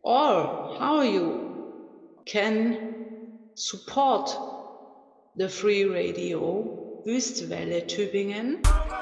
or how you can support the Free Radio Wüstewelle Tübingen.